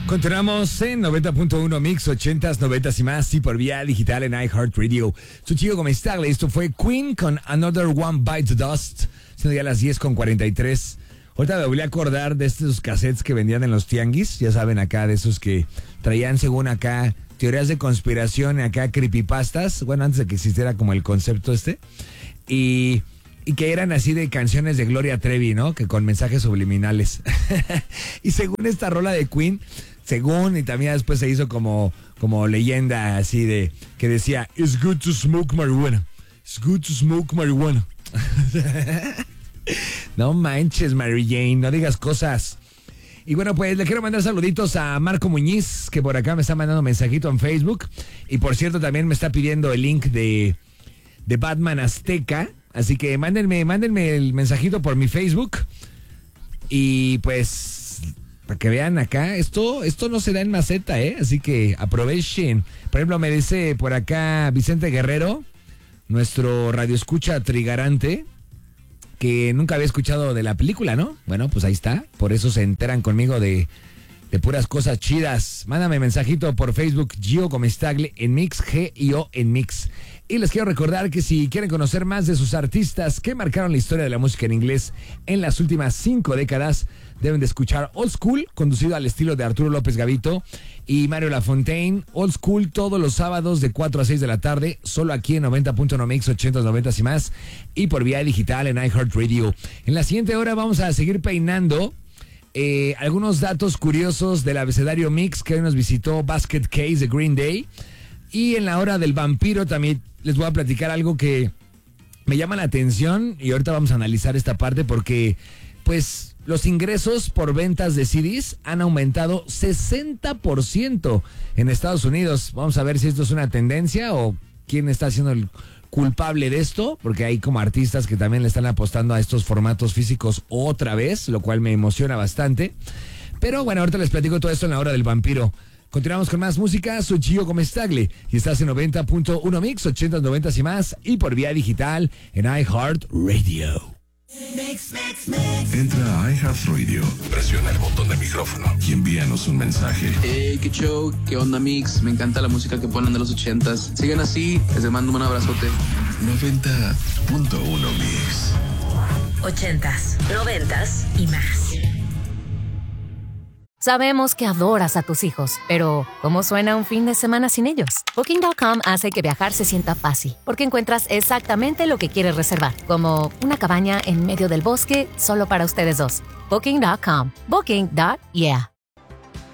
Continuamos en 90.1 Mix, 80s, 90s y más, y por vía digital en iHeartRadio. Su chico, ¿cómo está? Esto fue Queen con Another One Bites the Dust, siendo ya las 10:43. Ahorita me volví a acordar de estos cassettes que vendían en los tianguis, ya saben, acá de esos que traían según acá teorías de conspiración, acá creepypastas, bueno, antes de que existiera como el concepto y que eran así de canciones de Gloria Trevi, ¿no? Que con mensajes subliminales. Y según esta rola de Queen, y también después se hizo como leyenda así de, que decía, "It's good to smoke marijuana. It's good to smoke marijuana." No manches, Mary Jane, no digas cosas. Y bueno, pues le quiero mandar saluditos a Marco Muñiz, que por acá me está mandando mensajito en Facebook. Y por cierto, también me está pidiendo el link de Batman Azteca. Así que mándenme el mensajito por mi Facebook. Y pues, para que vean acá, esto no se da en maceta, ¿eh? Así que aprovechen. Por ejemplo, me dice por acá Vicente Guerrero, nuestro radioescucha trigarante, que nunca había escuchado de la película, ¿no? Bueno, pues ahí está. Por eso se enteran conmigo de puras cosas chidas. Mándame mensajito por Facebook, Gio Comestagle en Mix, G-I-O en Mix. Y les quiero recordar que si quieren conocer más de sus artistas que marcaron la historia de la música en inglés en las últimas 5 décadas, deben de escuchar Old School, conducido al estilo de Arturo López Gavito y Mario Lafontaine. Old School todos los sábados de 4 a 6 de la tarde, solo aquí en 90.1 Mix, 80s, 90s y más, y por vía digital en iHeartRadio. En la siguiente hora vamos a seguir peinando algunos datos curiosos del abecedario Mix que hoy nos visitó Basket Case de Green Day. Y en la hora del vampiro también les voy a platicar algo que me llama la atención y ahorita vamos a analizar esta parte porque pues los ingresos por ventas de CDs han aumentado 60% en Estados Unidos. Vamos a ver si esto es una tendencia o quién está siendo el culpable de esto, porque hay como artistas que también le están apostando a estos formatos físicos otra vez, lo cual me emociona bastante. Pero bueno, ahorita les platico todo esto en la hora del vampiro. Continuamos con más música, soy Gio Comestagle y estás en 90.1 Mix, 80s, 90s y más, y por vía digital en iHeartRadio. Entra a iHeartRadio, presiona el botón de micrófono y envíanos un mensaje. Hey, qué show, qué onda Mix, me encanta la música que ponen de los 80s. Sigan así, les mando un abrazote. 90.1 Mix. 80s, 90s y más. Sabemos que adoras a tus hijos, pero ¿cómo suena un fin de semana sin ellos? Booking.com hace que viajar se sienta fácil, porque encuentras exactamente lo que quieres reservar, como una cabaña en medio del bosque solo para ustedes dos. Booking.com. Booking.yeah.